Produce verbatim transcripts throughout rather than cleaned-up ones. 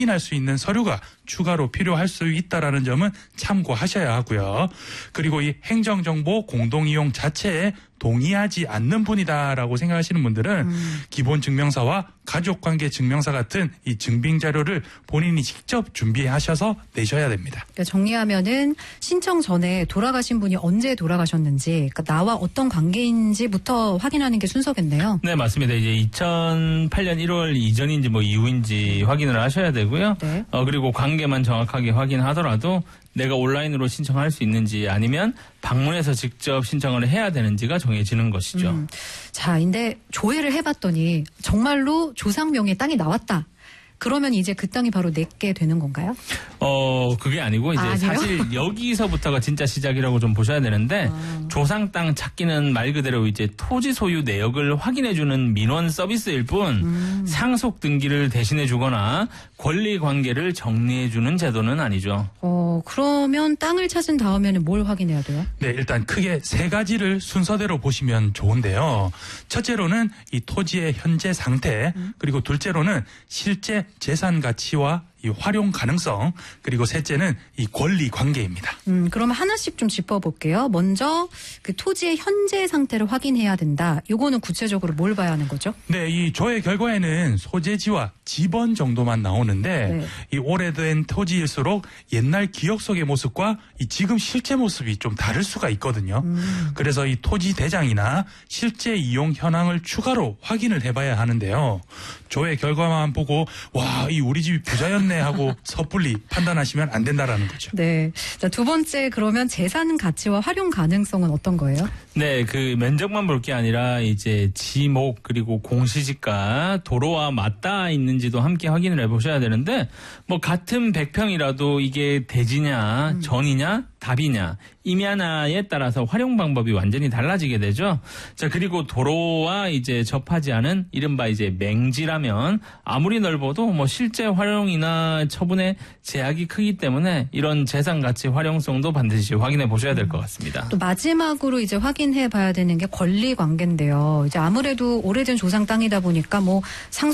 확인할 수 있는 서류가 추가로 필요할 수 있다라는 점은 참고하셔야 하고요. 그리고 이 행정정보 공동이용 자체에 동의하지 않는 분이다라고 생각하시는 분들은 음. 기본 증명서와 가족관계 증명서 같은 이 증빙 자료를 본인이 직접 준비하셔서 내셔야 됩니다. 그러니까 정리하면은 신청 전에 돌아가신 분이 언제 돌아가셨는지, 그러니까 나와 어떤 관계인지부터 확인하는 게 순서겠네요. 네, 맞습니다. 이제 이천팔 년 일월 이전인지 뭐 이후인지 확인을 하셔야 되고요. 네. 어, 그리고 관계만 정확하게 확인하더라도 내가 온라인으로 신청할 수 있는지 아니면 방문해서 직접 신청을 해야 되는지가 정해지는 것이죠. 음. 자, 근데 조회를 해봤더니 정말로 조상명의 땅이 나왔다. 그러면 이제 그 땅이 바로 내게 되는 건가요? 어, 그게 아니고 이제 아, 사실 여기서부터가 진짜 시작이라고 좀 보셔야 되는데 아. 조상 땅 찾기는 말 그대로 이제 토지 소유 내역을 확인해주는 민원 서비스일 뿐 음. 상속 등기를 대신해주거나 권리 관계를 정리해주는 제도는 아니죠. 어, 그러면 땅을 찾은 다음에는 뭘 확인해야 돼요? 네, 일단 크게 세 가지를 순서대로 보시면 좋은데요. 첫째로는 이 토지의 현재 상태, 음. 그리고 둘째로는 실제 재산 가치와 이 활용 가능성, 그리고 셋째는 이 권리 관계입니다. 음, 그러면 하나씩 좀 짚어볼게요. 먼저 그 토지의 현재 상태를 확인해야 된다. 이거는 구체적으로 뭘 봐야 하는 거죠? 네, 이 조회 결과에는 소재지와 지번 정도만 나오는데 네. 이 오래된 토지일수록 옛날 기억 속의 모습과 이 지금 실제 모습이 좀 다를 수가 있거든요. 음. 그래서 이 토지 대장이나 실제 이용 현황을 추가로 확인을 해봐야 하는데요. 조회 결과만 보고 와, 이 우리 집이 부자였네 하고 섣불리 판단하시면 안 된다라는 거죠. 네. 자, 두 번째 그러면 재산 가치와 활용 가능성은 어떤 거예요? 네, 그 면적만 볼 게 아니라 이제 지목 그리고 공시지가 도로와 맞닿아 있는지도 함께 확인을 해보셔야 되는데 뭐 같은 백 평이라도 이게 대지냐 음. 전이냐 답이냐 임야냐에 따라서 활용 방법이 완전히 달라지게 되죠. 자, 그리고 도로와 이제 접하지 않은 이른바 이제 맹지라면 아무리 넓어도 뭐 실제 활용이나 처분에 제약이 크기 때문에 이런 재산 가치 활용성도 반드시 확인해 보셔야 될 것 같습니다. 또 마지막으로 이제 확인해 봐야 되는 게 권리 관계인데요. 이제 아무래도 오래된 조상 땅이다 보니까 뭐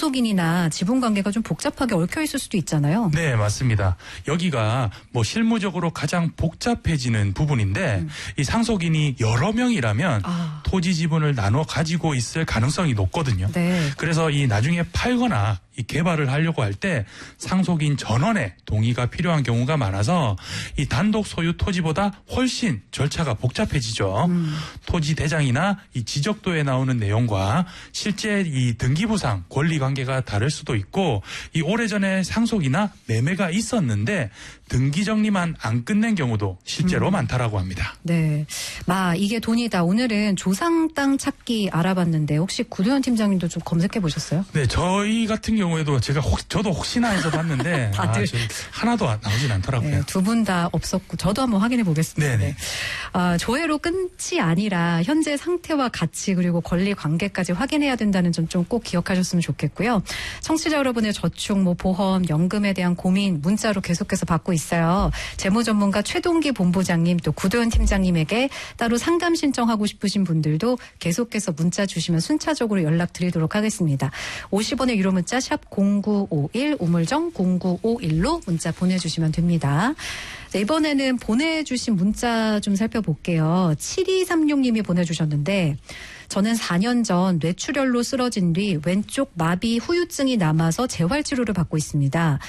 상속인이나 지분 관계가 좀 복잡하게 얽혀 있을 수도 있잖아요. 네, 맞습니다. 여기가 뭐 실무적으로 가장 복잡해지는 부분인데 음. 이 상속인이 여러 명이라면 아. 토지 지분을 나눠 가지고 있을 가능성이 높거든요. 네. 그래서 이 나중에 팔거나 이 개발을 하려고 할 때 상속인 전원의 동의가 필요한 경우가 많아서 이 단독 소유 토지보다 훨씬 절차가 복잡해지죠. 음. 토지 대장이나 이 지적도에 나오는 내용과 실제 이 등기부상 권리 관계가 다를 수도 있고 이 오래전에 상속이나 매매가 있었는데 등기 정리만 안 끝낸 경우도 실제로 음. 많다라고 합니다. 네, 마 이게 돈이다. 오늘은 조상 땅 찾기 알아봤는데 혹시 구도현 팀장님도 좀 검색해 보셨어요? 네, 저희 같은 경우에도 제가 혹, 저도 혹시나 해서 봤는데 다들 아, 하나도 나오진 않더라고요. 네, 두 분 다 없었고 저도 한번 확인해 보겠습니다. 네네. 아, 조회로 끝이 아니라 현재 상태와 가치 그리고 권리 관계까지 확인해야 된다는 점 좀 꼭 기억하셨으면 좋겠고요. 청취자 여러분의 저축, 뭐 보험, 연금에 대한 고민 문자로 계속해서 받고 있어요. 재무전문가 최동기 본부장님 또 구도현 팀장님에게 따로 상담 신청하고 싶으신 분들도 계속해서 문자 주시면 순차적으로 연락드리도록 하겠습니다. 오십 원의 유료 문자 샵 공구오일 우물정 공구오일로 문자 보내주시면 됩니다. 네, 이번에는 보내주신 문자 좀 살펴볼게요. 칠이삼육님이 보내주셨는데 저는 사 년 전 뇌출혈로 쓰러진 뒤 왼쪽 마비 후유증이 남아서 재활치료를 받고 있습니다.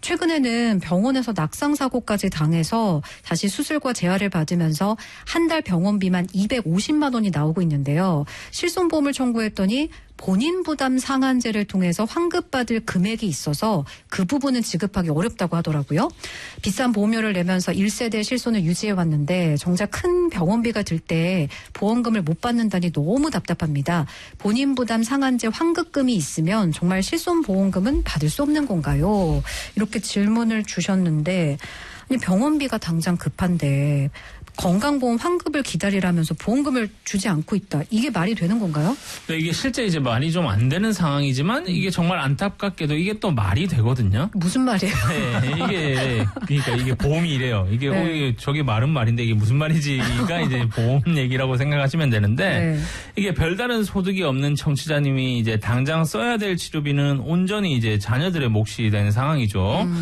최근에는 병원에서 낙상사고까지 당해서 다시 수술과 재활을 받으면서 한 달 병원비만 이백오십만 원이 나오고 있는데요. 실손보험을 청구했더니 본인 부담 상한제를 통해서 환급받을 금액이 있어서 그 부분은 지급하기 어렵다고 하더라고요. 비싼 보험료를 내면서 일 세대 실손을 유지해왔는데 정작 큰 병원비가 들 때 보험금을 못 받는다니 너무 답답합니다. 본인 부담 상한제 환급금이 있으면 정말 실손보험금은 받을 수 없는 건가요? 이렇게 질문을 주셨는데 아니 병원비가 당장 급한데 건강보험 환급을 기다리라면서 보험금을 주지 않고 있다. 이게 말이 되는 건가요? 네, 이게 실제 이제 말이 좀 안 되는 상황이지만 이게 정말 안타깝게도 이게 또 말이 되거든요. 무슨 말이에요? 네, 이게 그러니까 이게 보험이 이래요. 이게 네. 어, 이게 저게 말은 말인데 이게 무슨 말이지가 이제 보험 얘기라고 생각하시면 되는데 네. 이게 별다른 소득이 없는 청취자님이 이제 당장 써야 될 치료비는 온전히 이제 자녀들의 몫이 되는 상황이죠. 음.